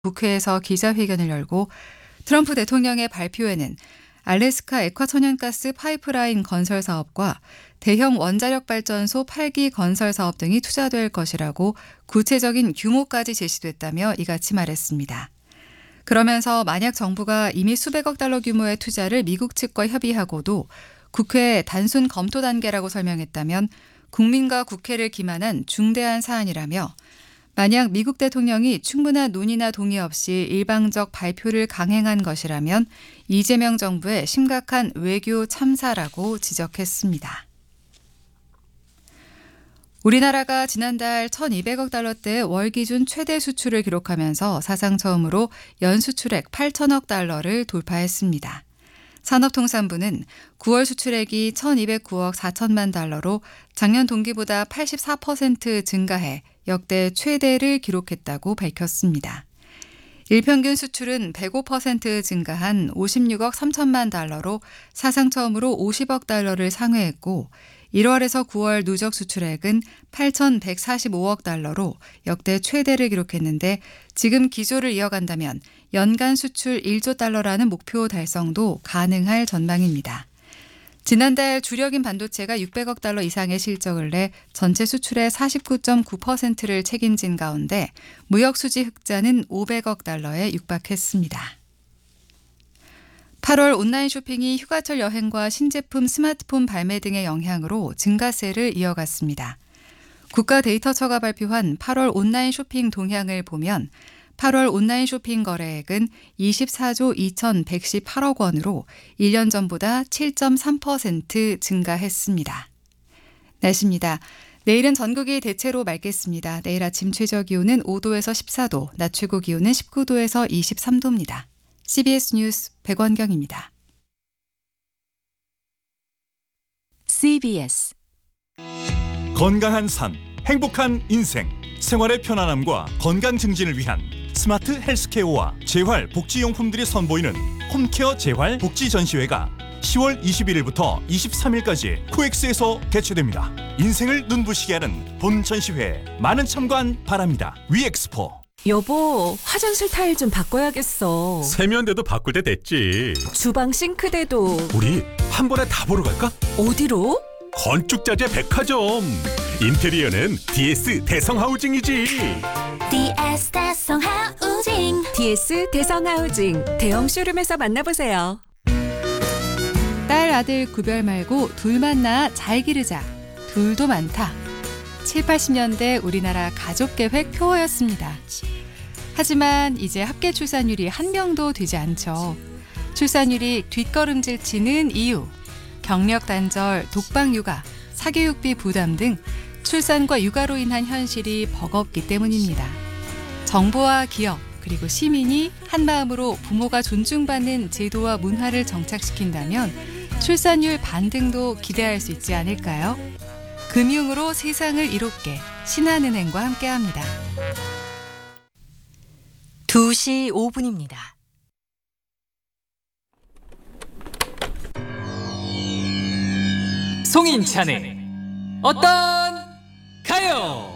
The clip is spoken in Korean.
국회에서 기자회견을 열고 트럼프 대통령의 발표에는 알래스카 액화천연가스 파이프라인 건설 사업과 대형 원자력 발전소 8기 건설 사업 등이 투자될 것이라고 구체적인 규모까지 제시됐다며 이같이 말했습니다. 그러면서 만약 정부가 이미 수백억 달러 규모의 투자를 미국 측과 협의하고도 국회 단순 검토 단계라고 설명했다면 국민과 국회를 기만한 중대한 사안이라며 만약 미국 대통령이 충분한 논의나 동의 없이 일방적 발표를 강행한 것이라면 이재명 정부의 심각한 외교 참사라고 지적했습니다. 우리나라가 지난달 1,200억 달러대 월 기준 최대 수출을 기록하면서 사상 처음으로 연수출액 8천억 달러를 돌파했습니다. 산업통상부는 9월 수출액이 1,209억 4천만 달러로 작년 동기보다 84% 증가해 역대 최대를 기록했다고 밝혔습니다. 일평균 수출은 105% 증가한 56억 3천만 달러로 사상 처음으로 50억 달러를 상회했고 1월에서 9월 누적 수출액은 8,145억 달러로 역대 최대를 기록했는데 지금 기조를 이어간다면 연간 수출 1조 달러라는 목표 달성도 가능할 전망입니다. 지난달 주력인 반도체가 600억 달러 이상의 실적을 내 전체 수출의 49.9%를 책임진 가운데 무역 수지 흑자는 500억 달러에 육박했습니다. 8월 온라인 쇼핑이 휴가철 여행과 신제품 스마트폰 발매 등의 영향으로 증가세를 이어갔습니다. 국가데이터처가 발표한 8월 온라인 쇼핑 동향을 보면 8월 온라인 쇼핑 거래액은 24조 2,118억 원으로 1년 전보다 7.3% 증가했습니다. 날씨입니다. 내일은 전국이 대체로 맑겠습니다. 내일 아침 최저 기온은 5도에서 14도, 낮 최고 기온은 19도에서 23도입니다. CBS 뉴스 백원경입니다. CBS 건강한 삶, 행복한 인생, 생활의 편안함과 건강 증진을 위한 스마트 헬스케어와 재활 복지용품들이 선보이는 홈케어 재활 복지 전시회가 10월 21일부터 23일까지 코엑스에서 개최됩니다. 인생을 눈부시게 하는 본 전시회에 많은 참관 바랍니다. 위엑스포. 여보, 화장실 타일 좀 바꿔야겠어. 세면대도 바꿀 때 됐지. 주방 싱크대도. 우리 한 번에 다 보러 갈까? 어디로? 건축자재 백화점. 인테리어는 DS 대성하우징이지. DS 대성하우징. DS 대성하우징 대형 쇼룸에서 만나보세요. 딸 아들 구별 말고 둘만 낳아 잘 기르자. 둘도 많다. 7, 80년대 우리나라 가족계획 표어였습니다. 하지만 이제 합계 출산율이 한 명도 되지 않죠. 출산율이 뒷걸음질 치는 이유, 경력 단절, 독방 육아, 사교육비 부담 등 출산과 육아로 인한 현실이 버겁기 때문입니다. 정부와 기업, 그리고 시민이 한마음으로 부모가 존중받는 제도와 문화를 정착시킨다면 출산율 반등도 기대할 수 있지 않을까요? 금융으로 세상을 이롭게 신한은행과 함께합니다. 2시 5분입니다. 송인찬의 어떤 가요?